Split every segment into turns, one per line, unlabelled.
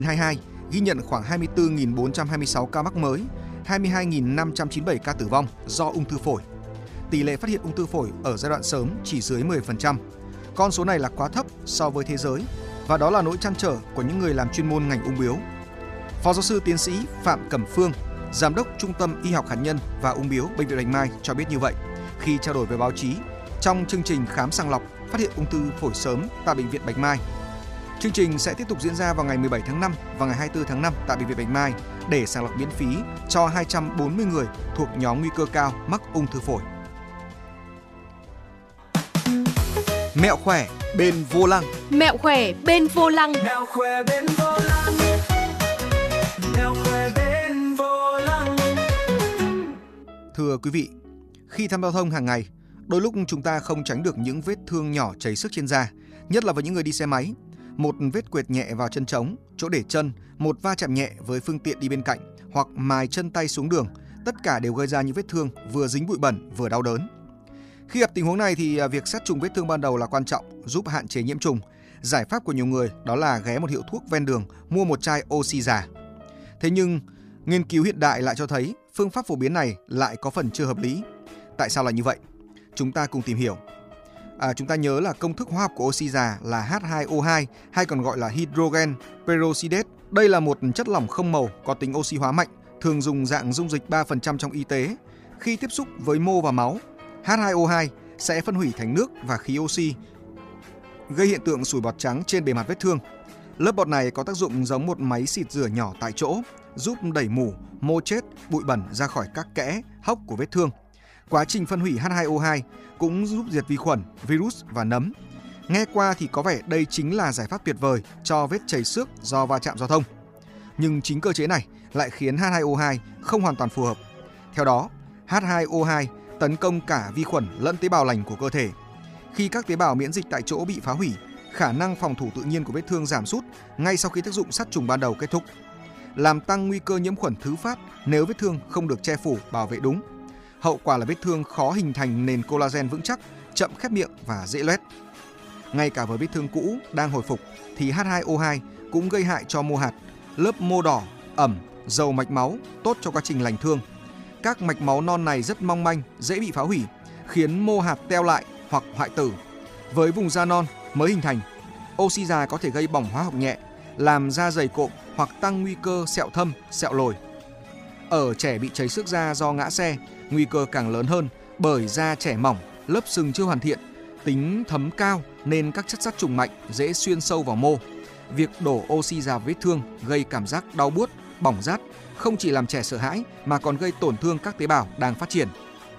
2022 ghi nhận khoảng 24.426 ca mắc mới, 22.597 ca tử vong do ung thư phổi. Tỷ lệ phát hiện ung thư phổi ở giai đoạn sớm chỉ dưới 10%. Con số này là quá thấp so với thế giới và đó là nỗi trăn trở của những người làm chuyên môn ngành ung bướu. Phó giáo sư tiến sĩ Phạm Cẩm Phương, Giám đốc Trung tâm Y học hạt nhân và ung bướu Bệnh viện Bạch Mai cho biết như vậy khi trao đổi với báo chí trong chương trình khám sàng lọc phát hiện ung thư phổi sớm tại Bệnh viện Bạch Mai. Chương trình sẽ tiếp tục diễn ra vào ngày 17 tháng 5 và ngày 24 tháng 5 tại Bệnh viện Bạch Mai để sàng lọc miễn phí cho 240 người thuộc nhóm nguy cơ cao mắc ung thư phổi. Mẹo khỏe bên vô lăng.
Mẹo khỏe bên vô lăng.
Mẹo khỏe bên vô lăng. Mẹo khỏe bên vô lăng.
Thưa quý vị, khi tham giao thông hàng ngày, đôi lúc chúng ta không tránh được những vết thương nhỏ chảy xước trên da, nhất là với những người đi xe máy. Một vết quệt nhẹ vào chân trống, chỗ để chân, một va chạm nhẹ với phương tiện đi bên cạnh hoặc mài chân tay xuống đường, tất cả đều gây ra những vết thương vừa dính bụi bẩn vừa đau đớn. Khi gặp tình huống này thì việc sát trùng vết thương ban đầu là quan trọng, giúp hạn chế nhiễm trùng. Giải pháp của nhiều người đó là ghé một hiệu thuốc ven đường mua một chai oxy già. Thế nhưng nghiên cứu hiện đại lại cho thấy phương pháp phổ biến này lại có phần chưa hợp lý. Tại sao là như vậy? Chúng ta cùng tìm hiểu. Chúng ta nhớ là công thức hóa học của oxy già là H2O2 hay còn gọi là hydrogen peroxidate. Đây là một chất lỏng không màu có tính oxy hóa mạnh, thường dùng dạng dung dịch 3% trong y tế. Khi tiếp xúc với mô và máu, H2O2 sẽ phân hủy thành nước và khí oxy, gây hiện tượng sủi bọt trắng trên bề mặt vết thương. Lớp bọt này có tác dụng giống một máy xịt rửa nhỏ tại chỗ, giúp đẩy mủ, mô chết, bụi bẩn ra khỏi các kẽ, hốc của vết thương. Quá trình phân hủy H2O2 cũng giúp diệt vi khuẩn, virus và nấm. Nghe qua thì có vẻ đây chính là giải pháp tuyệt vời cho vết chảy xước do va chạm giao thông. Nhưng chính cơ chế này lại khiến H2O2 không hoàn toàn phù hợp. Theo đó, H2O2 tấn công cả vi khuẩn lẫn tế bào lành của cơ thể. Khi các tế bào miễn dịch tại chỗ bị phá hủy, khả năng phòng thủ tự nhiên của vết thương giảm sút ngay sau khi tác dụng sát trùng ban đầu kết thúc, làm tăng nguy cơ nhiễm khuẩn thứ phát nếu vết thương không được che phủ bảo vệ đúng. Hậu quả là vết thương khó hình thành nền collagen vững chắc, chậm khép miệng và dễ loét. Ngay cả với vết thương cũ đang hồi phục thì H2O2 cũng gây hại cho mô hạt, lớp mô đỏ, ẩm, dầu mạch máu tốt cho quá trình lành thương. Các mạch máu non này rất mong manh, dễ bị phá hủy, khiến mô hạt teo lại hoặc hoại tử. Với vùng da non mới hình thành, oxy già có thể gây bỏng hóa học nhẹ, làm da dày cộm hoặc tăng nguy cơ sẹo thâm, sẹo lồi. Ở trẻ bị cháy xước da do ngã xe, nguy cơ càng lớn hơn bởi da trẻ mỏng, lớp sừng chưa hoàn thiện, tính thấm cao nên các chất sát trùng mạnh dễ xuyên sâu vào mô. Việc đổ oxy già vào vết thương gây cảm giác đau buốt, bỏng rát, không chỉ làm trẻ sợ hãi mà còn gây tổn thương các tế bào đang phát triển.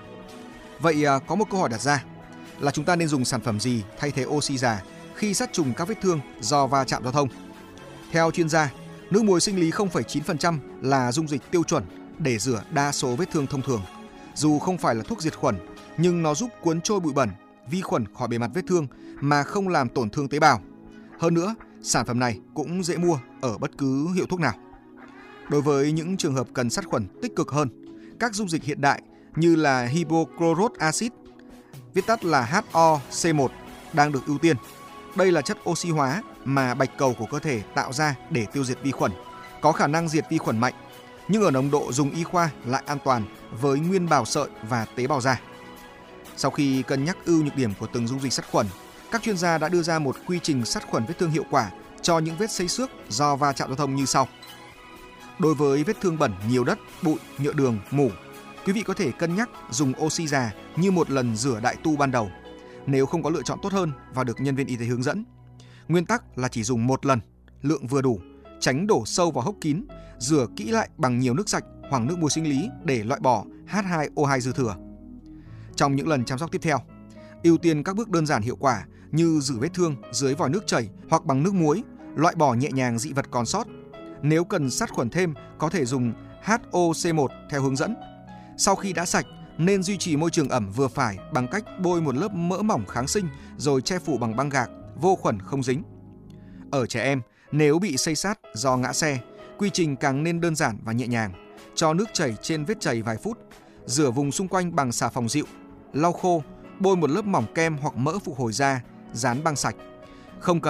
Vậy có một câu hỏi đặt ra là chúng ta nên dùng sản phẩm gì thay thế oxy già khi sát trùng các vết thương do va chạm giao thông? Theo chuyên gia, nước muối sinh lý 0,9% là dung dịch tiêu chuẩn để rửa đa số vết thương thông thường. Dù không phải là thuốc diệt khuẩn, nhưng nó giúp cuốn trôi bụi bẩn, vi khuẩn khỏi bề mặt vết thương mà không làm tổn thương tế bào. Hơn nữa, sản phẩm này cũng dễ mua ở bất cứ hiệu thuốc nào. Đối với những trường hợp cần sát khuẩn tích cực hơn, các dung dịch hiện đại như là hydrochloric acid, viết tắt là HOC1, đang được ưu tiên. Đây là chất oxy hóa mà bạch cầu của cơ thể tạo ra để tiêu diệt vi khuẩn, có khả năng diệt vi khuẩn mạnh, nhưng ở nồng độ dùng y khoa lại an toàn với nguyên bào sợi và tế bào da. Sau khi cân nhắc ưu nhược điểm của từng dung dịch sát khuẩn, các chuyên gia đã đưa ra một quy trình sát khuẩn vết thương hiệu quả cho những vết xây xước do va chạm giao thông như sau. Đối với vết thương bẩn nhiều đất, bụi, nhựa đường, mủ, quý vị có thể cân nhắc dùng oxy già như một lần rửa đại tu ban đầu, nếu không có lựa chọn tốt hơn và được nhân viên y tế hướng dẫn. Nguyên tắc là chỉ dùng một lần, lượng vừa đủ, tránh đổ sâu vào hốc kín, rửa kỹ lại bằng nhiều nước sạch hoặc nước muối sinh lý để loại bỏ H2O2 dư thừa. Trong những lần chăm sóc tiếp theo, ưu tiên các bước đơn giản hiệu quả như rửa vết thương dưới vòi nước chảy hoặc bằng nước muối, loại bỏ nhẹ nhàng dị vật còn sót. Nếu cần sát khuẩn thêm, có thể dùng HOC1 theo hướng dẫn. Sau khi đã sạch, nên duy trì môi trường ẩm vừa phải bằng cách bôi một lớp mỡ mỏng kháng sinh rồi che phủ bằng băng gạc, vô khuẩn không dính. Ở trẻ em, nếu bị xây xát do ngã xe, quy trình càng nên đơn giản và nhẹ nhàng. Cho nước chảy trên vết chảy vài phút, rửa vùng xung quanh bằng xà phòng dịu, lau khô, bôi một lớp mỏng kem hoặc mỡ phục hồi da, dán băng sạch. Không cần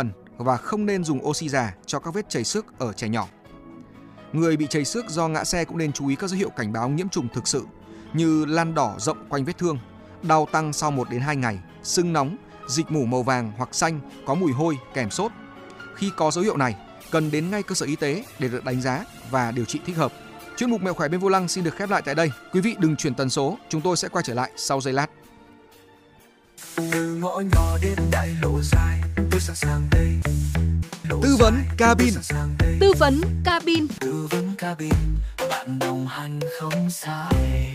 và không nên dùng oxy già cho các vết chảy xước ở trẻ nhỏ. Người bị chảy xước do ngã xe cũng nên chú ý các dấu hiệu cảnh báo nhiễm trùng thực sự như lan đỏ rộng quanh vết thương, đau tăng sau 1 đến 2 ngày, sưng nóng, dịch mủ màu vàng hoặc xanh, có mùi hôi kèm sốt. Khi có dấu hiệu này, cần đến ngay cơ sở y tế để được đánh giá và điều trị thích hợp. Chuyên mục Mẹo khỏe bên vô lăng xin được khép lại tại đây. Quý vị đừng chuyển tần số, chúng tôi sẽ quay trở lại sau giây lát.
Từ ngõ nhỏ đến đại lộ dài, tôi sẵn sàng đây.
Tư vấn cabin.
Tư vấn cabin.
Tư vấn cabin, bạn đồng hành không xa.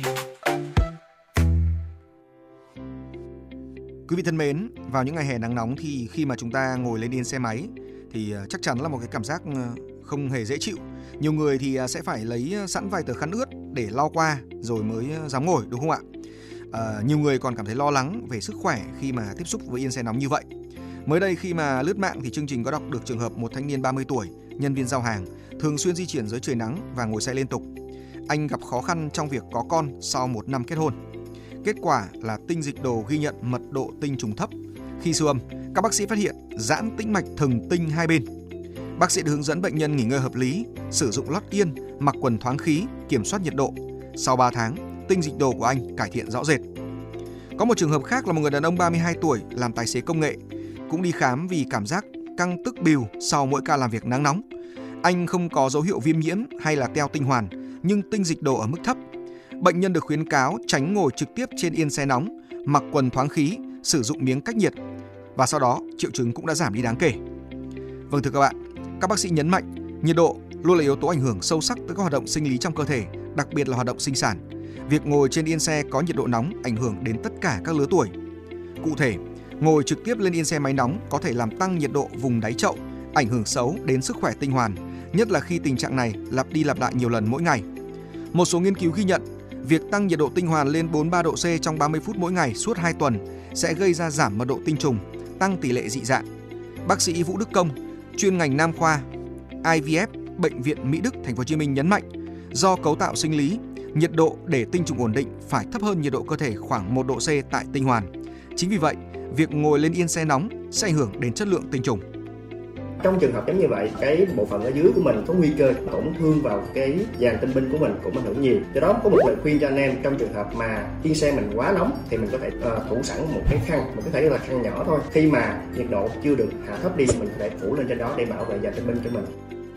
Quý vị thân mến, vào những ngày hè nắng nóng thì khi mà chúng ta ngồi lên yên xe máy thì chắc chắn là một cái cảm giác không hề dễ chịu. Nhiều người thì sẽ phải lấy sẵn vài tờ khăn ướt để lau qua rồi mới dám ngồi, đúng không ạ? Nhiều người còn cảm thấy lo lắng về sức khỏe khi mà tiếp xúc với yên xe nóng như vậy. Mới đây khi mà lướt mạng thì chương trình có đọc được trường hợp một thanh niên 30 tuổi, nhân viên giao hàng, thường xuyên di chuyển dưới trời nắng và ngồi xe liên tục. Anh gặp khó khăn trong việc có con sau 1 năm kết hôn. Kết quả là tinh dịch đồ ghi nhận mật độ tinh trùng thấp. Khi siêu âm, các bác sĩ phát hiện giãn tĩnh mạch thần tinh hai bên. Bác sĩ được hướng dẫn bệnh nhân nghỉ ngơi hợp lý, sử dụng lót yên, mặc quần thoáng khí, kiểm soát nhiệt độ. Sau 3 tháng, tinh dịch đồ của anh cải thiện rõ rệt. Có một trường hợp khác là một người đàn ông 32 tuổi làm tài xế công nghệ, cũng đi khám vì cảm giác căng tức bìu sau mỗi ca làm việc nắng nóng. Anh không có dấu hiệu viêm nhiễm hay là teo tinh hoàn, nhưng tinh dịch đồ ở mức thấp. Bệnh nhân được khuyến cáo tránh ngồi trực tiếp trên yên xe nóng, mặc quần thoáng khí, sử dụng miếng cách nhiệt và sau đó triệu chứng cũng đã giảm đi đáng kể. Vâng thưa các bạn, các bác sĩ nhấn mạnh nhiệt độ luôn là yếu tố ảnh hưởng sâu sắc tới các hoạt động sinh lý trong cơ thể, đặc biệt là hoạt động sinh sản. Việc ngồi trên yên xe có nhiệt độ nóng ảnh hưởng đến tất cả các lứa tuổi. Cụ thể, ngồi trực tiếp lên yên xe máy nóng có thể làm tăng nhiệt độ vùng đáy chậu, ảnh hưởng xấu đến sức khỏe tinh hoàn, nhất là khi tình trạng này lặp đi lặp lại nhiều lần mỗi ngày. Một số nghiên cứu ghi nhận, việc tăng nhiệt độ tinh hoàn lên 43 độ C trong 30 phút mỗi ngày suốt 2 tuần sẽ gây ra giảm mật độ tinh trùng, tăng tỷ lệ dị dạng. Bác sĩ Vũ Đức Công, chuyên ngành nam khoa IVF, Bệnh viện Mỹ Đức, Thành phố Hồ Chí Minh nhấn mạnh, do cấu tạo sinh lý, nhiệt độ để tinh trùng ổn định phải thấp hơn nhiệt độ cơ thể khoảng 1 độ C tại tinh hoàn. Chính vì vậy, việc ngồi lên yên xe nóng sẽ ảnh hưởng đến chất lượng tinh trùng.
Trong trường hợp giống như vậy, cái bộ phận ở dưới của mình có nguy cơ tổn thương vào cái dàn tinh binh của mình cũng ảnh hưởng nhiều. Do đó có một lời khuyên cho anh em, trong trường hợp mà yên xe mình quá nóng thì mình có thể phủ sẵn một cái khăn, một cái thể là khăn nhỏ thôi. Khi mà nhiệt độ chưa được hạ thấp đi, mình có thể phủ lên trên đó để bảo vệ dàn tinh binh cho mình.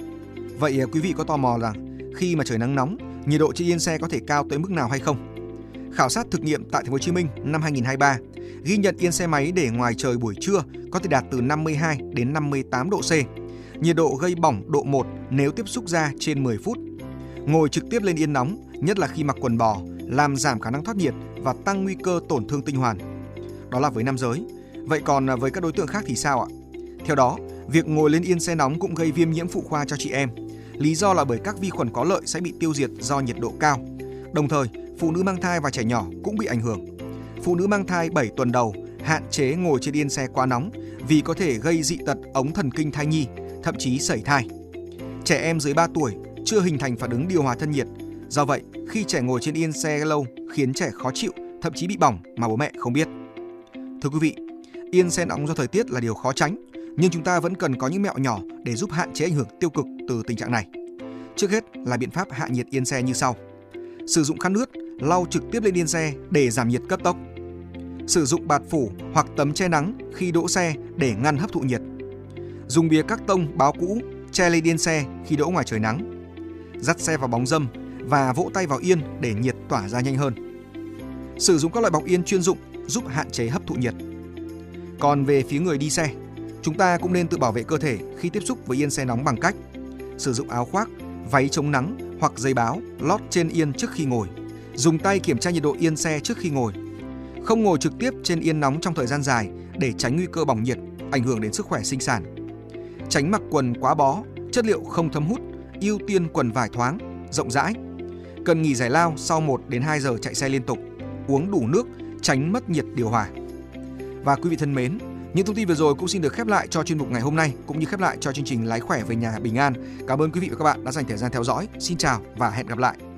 Vậy quý vị có tò mò rằng khi mà trời nắng nóng, nhiệt độ trên yên xe có thể cao tới mức nào hay không? Khảo sát thực nghiệm tại Thành phố Hồ Chí Minh năm 2023 ghi nhận yên xe máy để ngoài trời buổi trưa có thể đạt từ 52 đến 58 độ C. Nhiệt độ gây bỏng độ 1 nếu tiếp xúc da trên 10 phút. Ngồi trực tiếp lên yên nóng, nhất là khi mặc quần bò, làm giảm khả năng thoát nhiệt và tăng nguy cơ tổn thương tinh hoàn. Đó là với nam giới. Vậy còn với các đối tượng khác thì sao ạ? Theo đó, việc ngồi lên yên xe nóng cũng gây viêm nhiễm phụ khoa cho chị em. Lý do là bởi các vi khuẩn có lợi sẽ bị tiêu diệt do nhiệt độ cao. Đồng thời, phụ nữ mang thai và trẻ nhỏ cũng bị ảnh hưởng. Phụ nữ mang thai 7 tuần đầu hạn chế ngồi trên yên xe quá nóng vì có thể gây dị tật ống thần kinh thai nhi, thậm chí sẩy thai. Trẻ em dưới 3 tuổi chưa hình thành phản ứng điều hòa thân nhiệt. Do vậy, khi trẻ ngồi trên yên xe lâu khiến trẻ khó chịu, thậm chí bị bỏng mà bố mẹ không biết. Thưa quý vị, yên xe nóng do thời tiết là điều khó tránh, nhưng chúng ta vẫn cần có những mẹo nhỏ để giúp hạn chế ảnh hưởng tiêu cực từ tình trạng này. Trước hết là biện pháp hạ nhiệt yên xe như sau. Sử dụng khăn ướt lau trực tiếp lên yên xe để giảm nhiệt cấp tốc. Sử dụng bạt phủ hoặc tấm che nắng khi đỗ xe để ngăn hấp thụ nhiệt. Dùng bìa các tông báo cũ che lên yên xe khi đỗ ngoài trời nắng. Dắt xe vào bóng râm và vỗ tay vào yên để nhiệt tỏa ra nhanh hơn. Sử dụng các loại bọc yên chuyên dụng giúp hạn chế hấp thụ nhiệt. Còn về phía người đi xe, chúng ta cũng nên tự bảo vệ cơ thể khi tiếp xúc với yên xe nóng bằng cách sử dụng áo khoác, váy chống nắng hoặc giày báo lót trên yên trước khi ngồi. Dùng tay kiểm tra nhiệt độ yên xe trước khi ngồi. Không ngồi trực tiếp trên yên nóng trong thời gian dài để tránh nguy cơ bỏng nhiệt, ảnh hưởng đến sức khỏe sinh sản. Tránh mặc quần quá bó, chất liệu không thấm hút, ưu tiên quần vải thoáng, rộng rãi. Cần nghỉ giải lao sau 1 đến 2 giờ chạy xe liên tục. Uống đủ nước, tránh mất nhiệt điều hòa. Và quý vị thân mến, những thông tin vừa rồi cũng xin được khép lại cho chuyên mục ngày hôm nay, cũng như khép lại cho chương trình Lái khỏe về nhà bình an. Cảm ơn quý vị và các bạn đã dành thời gian theo dõi. Xin chào và hẹn gặp lại.